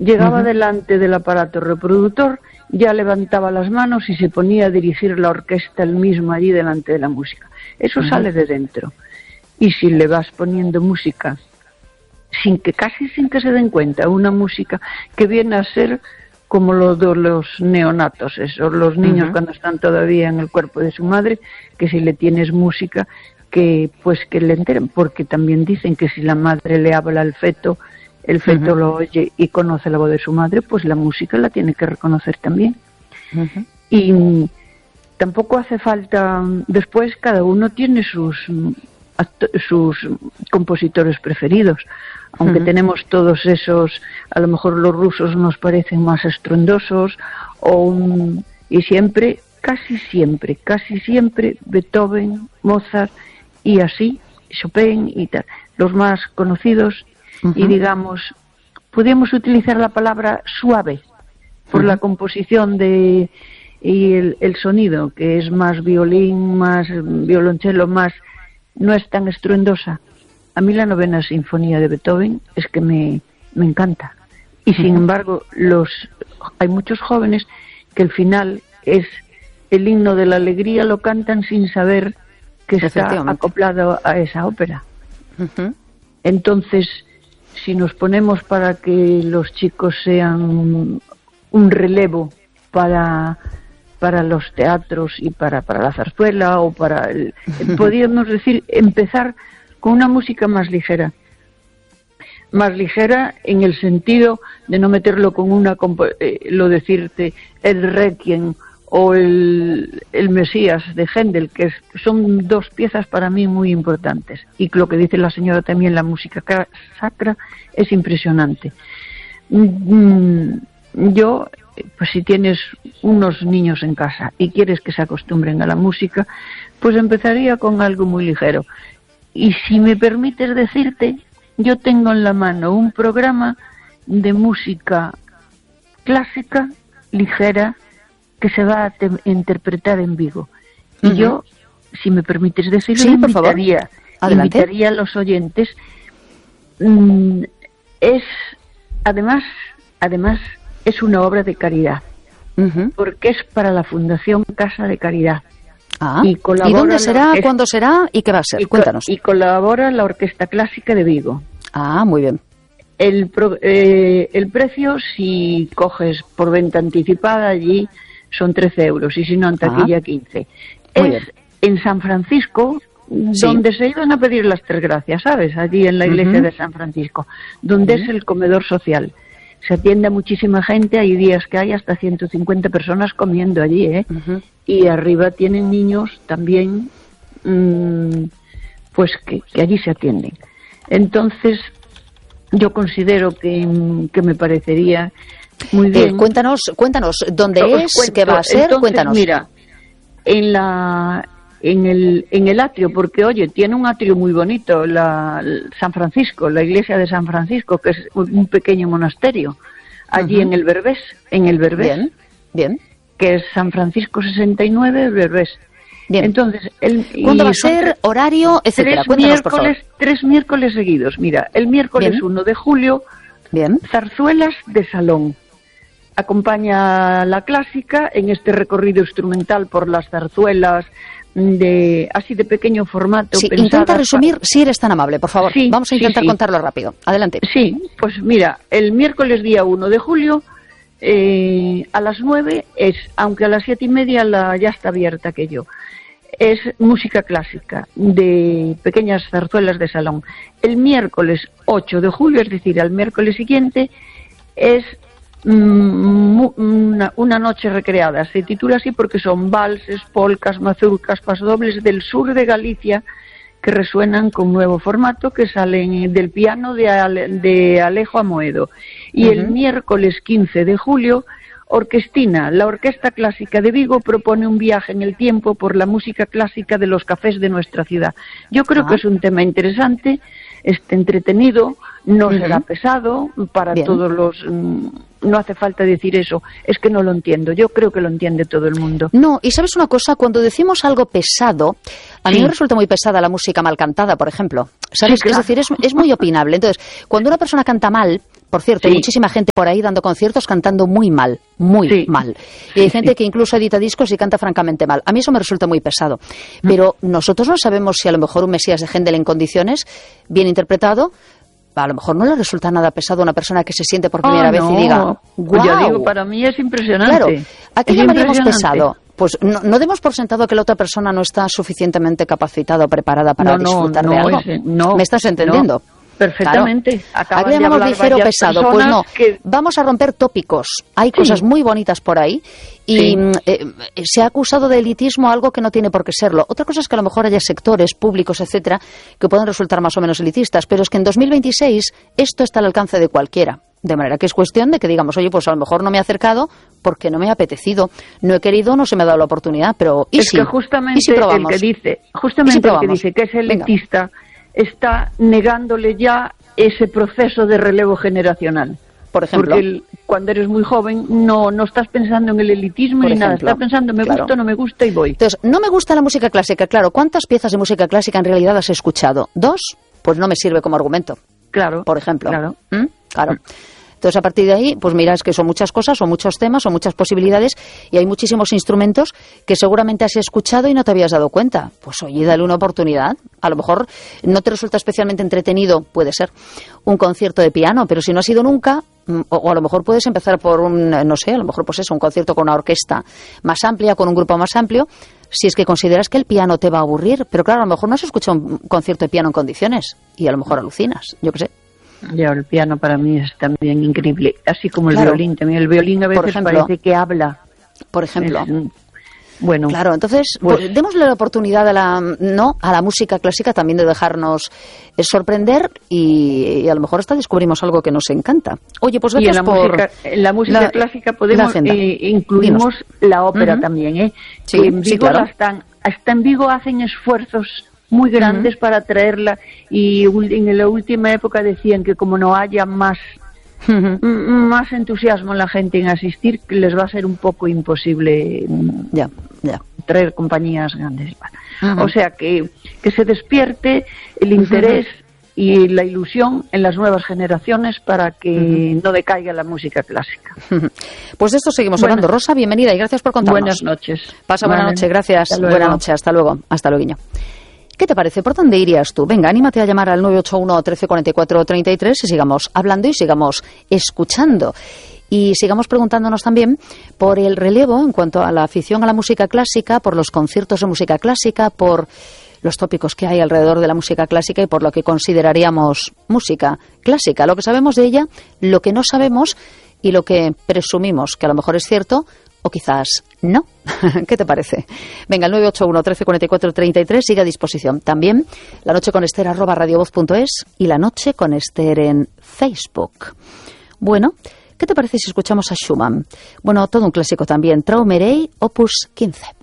llegaba delante del aparato reproductor, ya levantaba las manos y se ponía a dirigir la orquesta él mismo allí delante de la música. Eso sale de dentro. Y si le vas poniendo música, casi sin que se den cuenta, una música que viene a ser como lo de los neonatos, esos, los niños cuando están todavía en el cuerpo de su madre, que si le tienes música, que le enteren, porque también dicen que si la madre le habla al feto, el feto lo oye y conoce la voz de su madre, pues la música la tiene que reconocer también. Y tampoco hace falta, después cada uno tiene sus compositores preferidos, aunque tenemos todos esos, a lo mejor los rusos nos parecen más estruendosos, y siempre, casi siempre, Beethoven, Mozart y así, Chopin y tal, los más conocidos, y digamos, podríamos utilizar la palabra suave, por la composición y el sonido, que es más violín, más violonchelo, no es tan estruendosa. A mí la novena sinfonía de Beethoven es que me encanta. Y sin embargo, hay muchos jóvenes que el final es el himno de la alegría, lo cantan sin saber que está acoplado a esa ópera. Entonces, si nos ponemos para que los chicos sean un relevo para los teatros y para la zarzuela o podríamos decir, empezar con una música más ligera en el sentido de no meterlo con decirte el Requiem o el Mesías de Händel, que son dos piezas para mí muy importantes, y lo que dice la señora también, la música sacra es impresionante. Yo, pues si tienes unos niños en casa y quieres que se acostumbren a la música, pues empezaría con algo muy ligero. Y si me permites decirte, yo tengo en la mano un programa de música clásica, ligera, que se va a interpretar en Vigo. Y yo, si me permites decirlo, invitaría a los oyentes. Además, es una obra de caridad, porque es para la Fundación Casa de Caridad. ¿Y dónde será, cuándo será y qué va a ser? Cuéntanos. Y colabora la Orquesta Clásica de Vigo. Muy bien. El precio, si coges por venta anticipada, allí son 13 euros, y si no, en taquilla 15. Es en San Francisco, donde se iban a pedir las tres gracias, ¿sabes? Allí en la iglesia de San Francisco, donde es el comedor social. Se atiende a muchísima gente, hay días que hay hasta 150 personas comiendo allí, y arriba tienen niños también, pues que allí se atienden. Entonces, yo considero que me parecería muy bien. Cuéntanos, ¿dónde es? ¿Qué va a ser? Entonces, cuéntanos. Mira, en el atrio, porque oye, tiene un atrio muy bonito, San Francisco, la iglesia de San Francisco, que es un pequeño monasterio, allí en el Berbés. Bien. Que es San Francisco 69, Berbés. Bien. Entonces, ¿cuándo va a ser? ¿Horario? Etcétera. Cuéntanos, por favor. 3 miércoles seguidos. Mira, el miércoles 1 de julio, zarzuelas de salón. Acompaña la clásica en este recorrido instrumental por las zarzuelas así de pequeño formato. Sí, intenta resumir, si eres tan amable, por favor. Vamos a intentar contarlo rápido. Adelante. Sí, pues mira, el miércoles día 1 de julio, a las 9 aunque a las 7:30 ya está abierta aquello, es música clásica de pequeñas zarzuelas de salón. El miércoles 8 de julio, es decir, al miércoles siguiente, es una noche recreada. Se titula así porque son valses, polcas, mazurcas, pasodobles del sur de Galicia que resuenan con nuevo formato, que salen del piano de Alejo Amoedo. Y el miércoles 15 de julio, Orquestina, la Orquesta Clásica de Vigo, propone un viaje en el tiempo por la música clásica de los cafés de nuestra ciudad. Yo creo que es un tema interesante, entretenido, no será pesado para todos los... No hace falta decir eso, es que no lo entiendo. Yo creo que lo entiende todo el mundo. No, y ¿sabes una cosa? Cuando decimos algo pesado, a mí me resulta muy pesada la música mal cantada, por ejemplo. ¿Sabes? Sí, claro. Es decir, es muy opinable. Entonces, cuando una persona canta mal, Por cierto, hay muchísima gente por ahí dando conciertos cantando muy mal, muy mal. Y hay gente que incluso edita discos y canta francamente mal. A mí eso me resulta muy pesado. Pero nosotros no sabemos si a lo mejor un Mesías de Händel en condiciones, bien interpretado, a lo mejor no le resulta nada pesado a una persona que se siente por primera vez y diga, ¡guau! Yo digo, para mí es impresionante. Claro, ¿a qué llamaríamos pesado? Pues no demos por sentado que la otra persona no está suficientemente capacitada o preparada para disfrutar de algo. ¿Me estás entendiendo? Perfectamente. Claro. ¿A qué llamamos ligero o pesado? Pues no. Vamos a romper tópicos. Hay cosas muy bonitas por ahí y se ha acusado de elitismo algo que no tiene por qué serlo. Otra cosa es que a lo mejor haya sectores públicos, etcétera, que pueden resultar más o menos elitistas, pero es que en 2026 esto está al alcance de cualquiera. De manera que es cuestión de que digamos, oye, pues a lo mejor no me he acercado porque no me ha apetecido, no he querido, no se me ha dado la oportunidad, pero ¿y si? Que justamente el que dice, que es elitista, está negándole ya ese proceso de relevo generacional. Por ejemplo. Porque cuando eres muy joven no estás pensando en el elitismo ni nada, estás pensando me gusta o no me gusta y voy. Entonces, no me gusta la música clásica, claro. ¿Cuántas piezas de música clásica en realidad has escuchado? ¿2? Pues no me sirve como argumento. Claro. Por ejemplo. Claro. Claro. Entonces, a partir de ahí, pues mira, es que son muchas cosas, son muchos temas, son muchas posibilidades y hay muchísimos instrumentos que seguramente has escuchado y no te habías dado cuenta. Pues oye, dale una oportunidad. A lo mejor no te resulta especialmente entretenido, puede ser, un concierto de piano, pero si no has ido nunca, o a lo mejor puedes empezar por no sé, a lo mejor pues eso, un concierto con una orquesta más amplia, con un grupo más amplio, si es que consideras que el piano te va a aburrir. Pero claro, a lo mejor no has escuchado un concierto de piano en condiciones y a lo mejor alucinas, yo qué sé. Ya, el piano para mí es también increíble, así como el violín también. El violín a veces parece que habla. Por ejemplo. Bueno. Claro, entonces, pues démosle la oportunidad a la música clásica también de dejarnos sorprender y a lo mejor hasta descubrimos algo que nos encanta. Oye, pues gracias en la música clásica podemos incluimos la ópera también, ¿eh? Sí, en Vigo claro. hasta en Vigo hacen esfuerzos muy grandes para traerla y en la última época decían que como no haya más entusiasmo en la gente en asistir, que les va a ser un poco imposible traer compañías grandes. O sea que se despierte el interés y la ilusión en las nuevas generaciones para que no decaiga la música clásica. Pues de esto seguimos hablando. Rosa, bienvenida y gracias por contarnos. Buenas noches. Pasa buena noche, gracias. Buena noche, hasta luego. Hasta luego. ¿Qué te parece? ¿Por dónde irías tú? Venga, anímate a llamar al 981 1344 33 y sigamos hablando y sigamos escuchando. Y sigamos preguntándonos también por el relevo en cuanto a la afición a la música clásica, por los conciertos de música clásica, por los tópicos que hay alrededor de la música clásica y por lo que consideraríamos música clásica. Lo que sabemos de ella, lo que no sabemos y lo que presumimos que a lo mejor es cierto o quizás no. ¿Qué te parece? Venga, el 981 1344 33 sigue a disposición. También La Noche con Esther @radiovoz.es y La Noche con Esther en Facebook. Bueno, ¿qué te parece si escuchamos a Schumann? Bueno, todo un clásico también. Traumerei, opus 15.